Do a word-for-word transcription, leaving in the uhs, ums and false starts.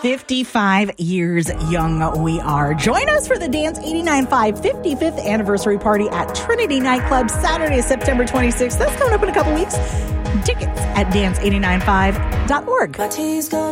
fifty-five years young we are. Join us for the Dance eighty-nine point five fifty-fifth anniversary party at Trinity Nightclub Saturday, September twenty-sixth. That's coming up in a couple weeks. Tickets at dance eighty-nine point five dot org.